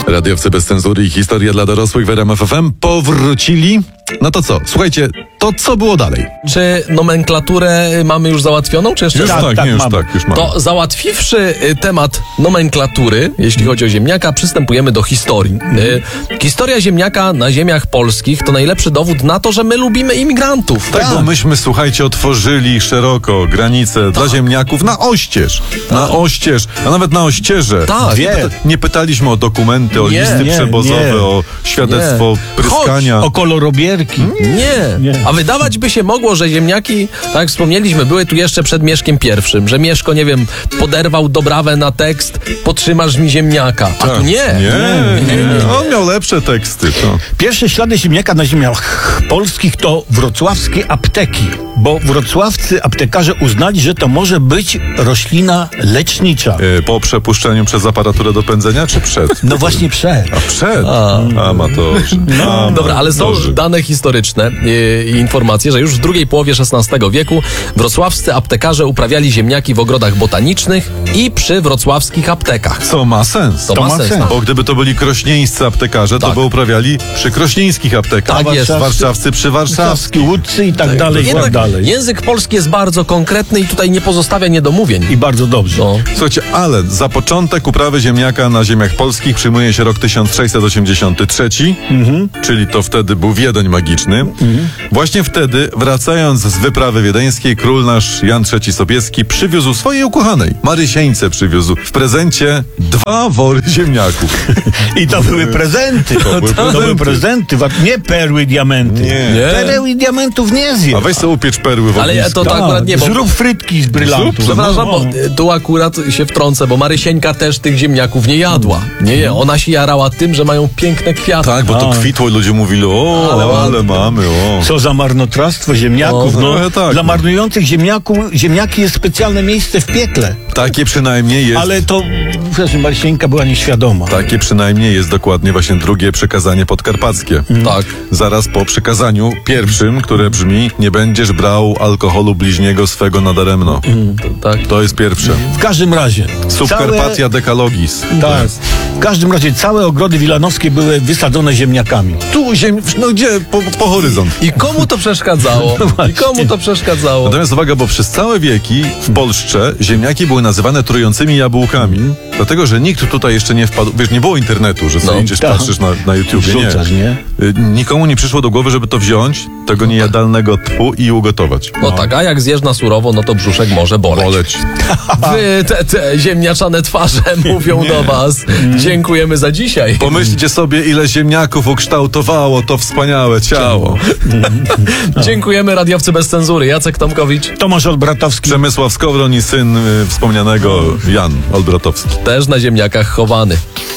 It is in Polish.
Radiowcy bez cenzury i historia dla dorosłych w RMF FM powrócili. No to co? Słuchajcie, to co było dalej? Czy nomenklaturę mamy już załatwioną, czy jeszcze Już nie? tak, już mamy. To załatwiwszy temat nomenklatury, jeśli chodzi o ziemniaka, przystępujemy do historii. Historia ziemniaka na ziemiach polskich to najlepszy dowód na to, że my lubimy imigrantów. Tak, bo myśmy, słuchajcie, otworzyli szeroko granice dla ziemniaków na oścież. Na oścież, a nawet na ościeże. Tak. Nie pytaliśmy o dokumenty, o listy przewozowe, o świadectwo pryskania. O kolorobierki. Nie. A wydawać by się mogło, że ziemniaki, tak jak wspomnieliśmy, były tu jeszcze przed Mieszkiem I, że Mieszko, nie wiem, poderwał dobrawę na tekst "Potrzymasz mi ziemniaka", a tu nie. On miał lepsze teksty. To. Pierwsze ślady ziemniaka na ziemiach polskich to wrocławskie apteki, bo wrocławscy aptekarze uznali, że to może być roślina lecznicza. Po przepuszczeniu przez aparaturę do pędzenia, czy przed? No właśnie przed. A przed? Amatorzy. Dobra, ale są dane historyczne i informacje, że już w drugiej połowie XVI wieku wrocławscy aptekarze uprawiali ziemniaki w ogrodach botanicznych i przy wrocławskich aptekach. Co ma sens. To ma sens. Bo gdyby to byli krośnieńscy aptekarze, to by uprawiali przy krośnieńskich aptekach. Tak jest. Warszawscy przy warszawskich. Łódcy i tak dalej, i tak Jednak dalej. język polski jest bardzo konkretny i tutaj nie pozostawia niedomówień. I bardzo dobrze. No. Słuchajcie, ale za początek uprawy ziemniaka na ziemiach polskich przyjmuje się rok 1683, czyli to wtedy był Wiedeń magiczny. Właśnie wtedy, wracając z wyprawy wiedeńskiej, król nasz Jan III Sobieski przywiózł swojej ukochanej, Marysieńce przywiózł w prezencie 2 wory ziemniaków. I to były prezenty. To były prezenty. Nie perły, diamenty. Nie. Pereł i diamentów nie A zje. weź sobie upiecz perły w Ale ognisku. to akurat nie, bo... Zrób frytki z brylantów. Przepraszam, bo tu akurat się wtrącę, bo Marysieńka też tych ziemniaków nie jadła. Nie, ona się jarała tym, że mają piękne kwiaty. Tak, bo to kwitło i ludzie mówili, ale mamy, Co za marnotrawstwo ziemniaków. trochę tak, Dla no. marnujących ziemniaki jest specjalne miejsce w piekle. Takie przynajmniej jest. Ale to, wiesz, Marysieńka była nieświadoma. Takie przynajmniej jest dokładnie właśnie drugie przekazanie podkarpackie. Tak. Zaraz po przekazaniu pierwszym, które brzmi: nie będziesz brał alkoholu bliźniego swego nadaremno. Tak. To jest pierwsze. W każdym razie. Subcarpatia Decalogis. Tak. W każdym razie całe ogrody wilanowskie były wysadzone ziemniakami. Tu gdzie? Po horyzont. I komu to przeszkadzało? I komu to przeszkadzało? Natomiast uwaga, bo przez całe wieki w Polsce ziemniaki były nazywane trującymi jabłkami. Dlatego, że nikt tutaj jeszcze nie wpadł, wiesz, nie było internetu, że sobie gdzieś patrzysz na YouTubie, Wrzucasz, nie? Nikomu nie przyszło do głowy, żeby to wziąć, tego niejadalnego tchu i ugotować. No tak, a jak zjesz na surowo, no to brzuszek może boleć. Wy, te ziemniaczane twarze mówią do was. Dziękujemy za dzisiaj. Pomyślcie sobie, ile ziemniaków ukształtowało to wspaniałe ciało. Dziękujemy, radiowcy bez cenzury. Jacek Tomkowicz. Tomasz Olbratowski. Przemysław Skowron i syn wspomnianego Jan Olbratowski. Też na ziemniakach chowany.